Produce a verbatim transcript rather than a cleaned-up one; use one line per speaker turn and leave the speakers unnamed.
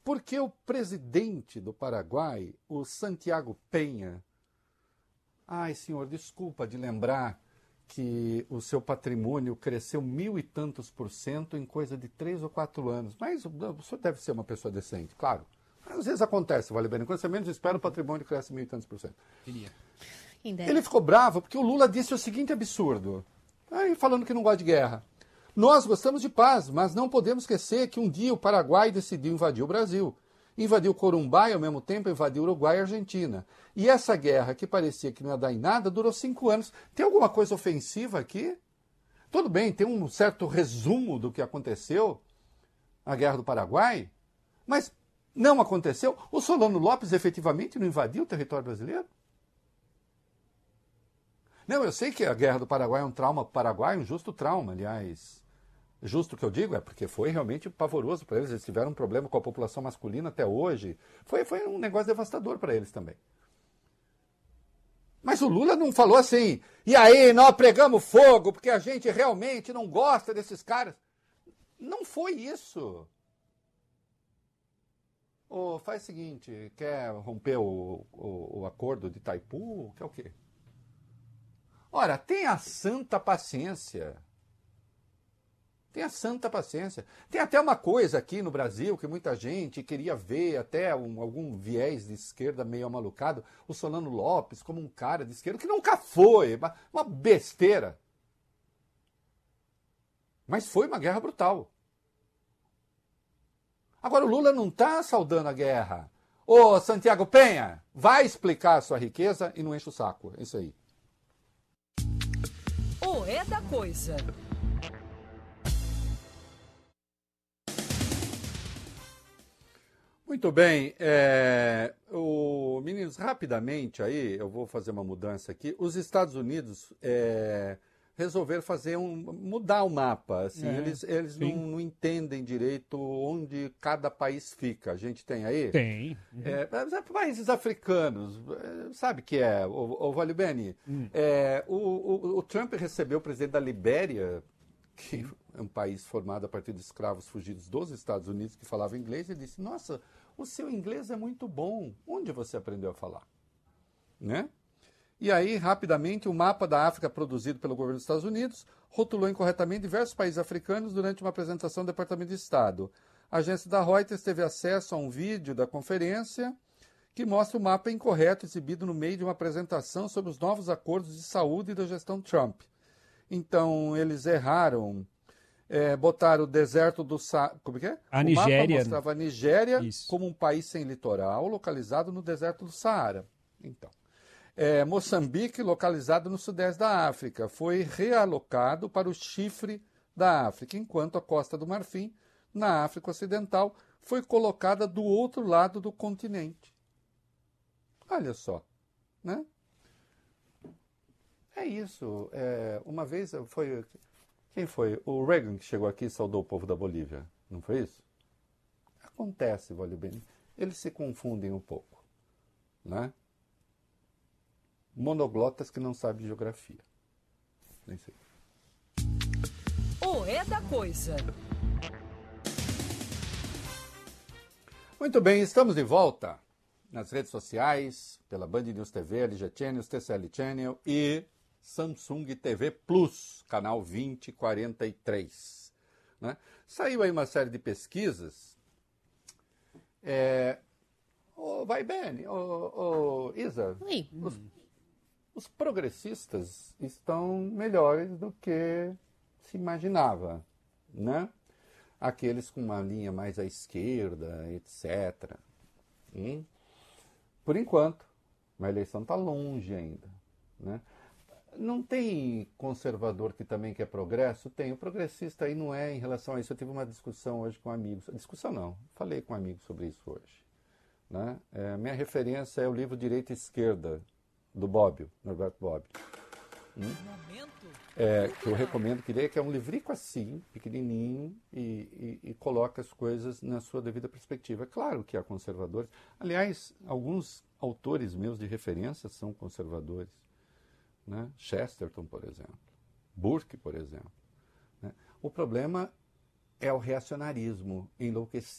Porque o presidente do Paraguai, o Santiago Penha, ai, senhor, desculpa de lembrar que o seu patrimônio cresceu mil e tantos por cento em coisa de três ou quatro anos. Mas o senhor deve ser uma pessoa decente, claro. Às vezes acontece, vale bem. Quando você menos espera, o patrimônio cresce mil e tantos por cento.
Queria.
Ele ficou bravo porque o Lula disse o seguinte absurdo, aí falando que não gosta de guerra. Nós gostamos de paz, mas não podemos esquecer que um dia o Paraguai decidiu invadir o Brasil. Invadiu Corumbá e, ao mesmo tempo, invadiu Uruguai e Argentina. E essa guerra, que parecia que não ia dar em nada, durou cinco anos. Tem alguma coisa ofensiva aqui? Tudo bem, tem um certo resumo do que aconteceu na Guerra do Paraguai, mas não aconteceu. O Solano Lopes efetivamente não invadiu o território brasileiro? Não, eu sei que a Guerra do Paraguai é um trauma para o Paraguai, um justo trauma, aliás. Justo que eu digo é porque foi realmente pavoroso para eles. Eles tiveram um problema com a população masculina até hoje. Foi, foi um negócio devastador para eles também. Mas o Lula não falou assim, e aí, nós pregamos fogo porque a gente realmente não gosta desses caras. Não foi isso. Oh, faz o seguinte, quer romper o, o, o acordo de Itaipu? Quer o quê? Ora, tenha santa paciência. Tenha santa paciência. Tem até uma coisa aqui no Brasil que muita gente queria ver, até um, algum viés de esquerda meio amalucado, o Solano Lopes como um cara de esquerda, que nunca foi, uma, uma besteira. Mas foi uma guerra brutal. Agora o Lula não está saudando a guerra. Ô, Santiago Penha, vai explicar a sua riqueza e não enche o saco. É isso aí.
O É da Coisa.
Muito bem, é, o, meninos, rapidamente aí, eu vou fazer uma mudança aqui. Os Estados Unidos é, resolveram fazer um, mudar o mapa. Assim, é, eles eles não, não entendem direito onde cada país fica. A gente tem aí?
Tem.
Uhum. É, países africanos, sabe o que é, o, o Valibeni? Hum. É, o, o, o Trump recebeu o presidente da Libéria, que é um país formado a partir de escravos fugidos dos Estados Unidos que falavam inglês, e disse, nossa, o seu inglês é muito bom, onde você aprendeu a falar? Né? E aí, rapidamente, o mapa da África produzido pelo governo dos Estados Unidos rotulou incorretamente diversos países africanos durante uma apresentação do Departamento de Estado. A agência da Reuters teve acesso a um vídeo da conferência que mostra o mapa incorreto exibido no meio de uma apresentação sobre os novos acordos de saúde da gestão Trump. Então, eles erraram, é, botaram o deserto do Saara. Como é que é?
A
o
Nigéria.
mapa mostrava a Nigéria
Isso.
como um país sem litoral, localizado no deserto do Saara. Então, é, Moçambique, localizado no sudeste da África, foi realocado para o chifre da África, enquanto a Costa do Marfim, na África Ocidental, foi colocada do outro lado do continente. Olha só, né? É isso. É, uma vez foi... Quem foi? O Reagan que chegou aqui e saudou o povo da Bolívia. Não foi isso? Acontece, vale bem. Eles se confundem um pouco. Né? Monoglotas que não sabem geografia. Nem sei.
O É da Coisa.
Muito bem, estamos de volta nas redes sociais, pela Band News T V, L G Channel, T C L Channel e Samsung T V Plus, canal vinte quarenta e três. Né? Saiu aí uma série de pesquisas. É... Oh, vai bem, oh, oh, Isa, os, os progressistas estão melhores do que se imaginava, né? Aqueles com uma linha mais à esquerda, etcétera. Hum? Por enquanto, a eleição está longe ainda, né? Não tem conservador que também quer progresso? Tem. O progressista aí não é em relação a isso. Eu tive uma discussão hoje com amigos. Discussão não. Falei com amigos sobre isso hoje. Né? É, minha referência é o livro Direita e Esquerda, do Bobbio, Norberto Bobbio. Hum? É, que eu recomendo que leia, que é um livrico assim, pequenininho, e, e, e coloca as coisas na sua devida perspectiva. É claro que há conservadores. Aliás, alguns autores meus de referência são conservadores. Né? Chesterton, por exemplo. Burke, por exemplo. Né? O problema é o reacionarismo enlouquecido.